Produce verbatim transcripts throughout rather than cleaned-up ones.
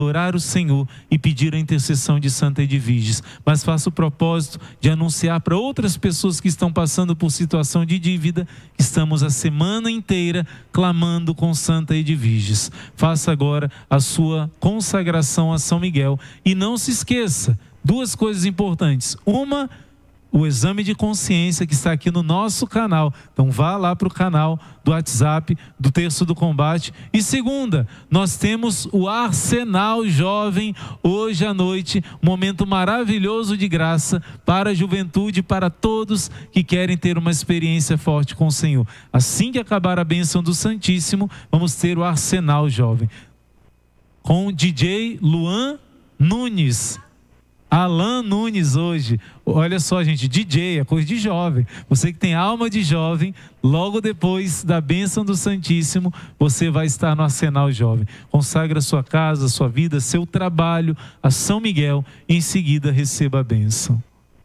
orar o Senhor e pedir a intercessão de Santa Edviges, mas faça o propósito de anunciar para outras pessoas que estão passando por situação de dívida, que estamos a semana inteira clamando com Santa Edviges. Faça agora a sua consagração a São Miguel e não se esqueça, duas coisas importantes. Uma, o exame de consciência que está aqui no nosso canal. Então vá lá para o canal do WhatsApp do Terço do Combate. E segunda, nós temos o Arsenal Jovem hoje à noite, um momento maravilhoso de graça para a juventude, para todos que querem ter uma experiência forte com o Senhor. Assim que acabar a bênção do Santíssimo, vamos ter o Arsenal Jovem com o D J Luan Nunes. Alan Nunes hoje, olha só gente, D J, é coisa de jovem, você que tem alma de jovem, logo depois da bênção do Santíssimo, você vai estar no Arsenal Jovem. Consagra sua casa, sua vida, seu trabalho a São Miguel e em seguida receba a bênção.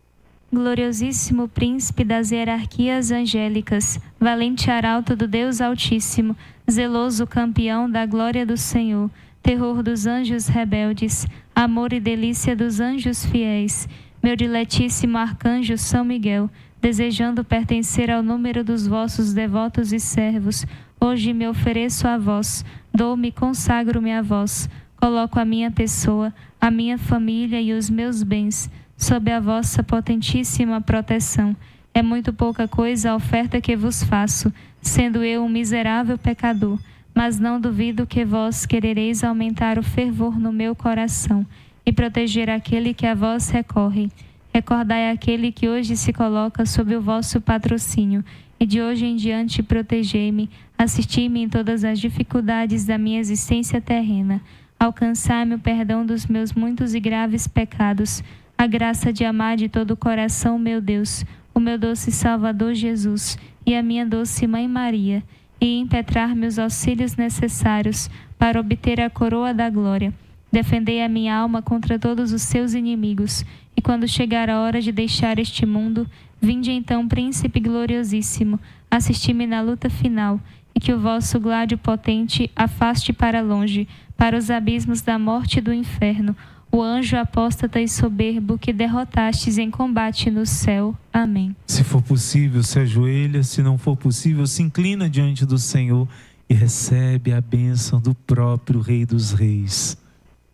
Gloriosíssimo príncipe das hierarquias angélicas, valente arauto do Deus Altíssimo, zeloso campeão da glória do Senhor, terror dos anjos rebeldes, amor e delícia dos anjos fiéis, meu diletíssimo arcanjo São Miguel, desejando pertencer ao número dos vossos devotos e servos, hoje me ofereço a vós, dou-me, consagro-me a vós, coloco a minha pessoa, a minha família e os meus bens sob a vossa potentíssima proteção. É muito pouca coisa a oferta que vos faço, sendo eu um miserável pecador, mas não duvido que vós querereis aumentar o fervor no meu coração e proteger aquele que a vós recorre. Recordai aquele que hoje se coloca sob o vosso patrocínio, e de hoje em diante protegei-me, assisti-me em todas as dificuldades da minha existência terrena. Alcançai-me o perdão dos meus muitos e graves pecados, a graça de amar de todo o coração, meu Deus, o meu doce Salvador Jesus e a minha doce Mãe Maria, e impetrar-me os auxílios necessários para obter a coroa da glória. Defendei a minha alma contra todos os seus inimigos, e quando chegar a hora de deixar este mundo, vinde então, Príncipe gloriosíssimo, assisti-me na luta final, e que o vosso gládio potente afaste para longe, para os abismos da morte e do inferno, o anjo apóstata e soberbo que derrotastes em combate no céu. Amém. Se for possível, se ajoelha, se não for possível, se inclina diante do Senhor e recebe a bênção do próprio Rei dos Reis.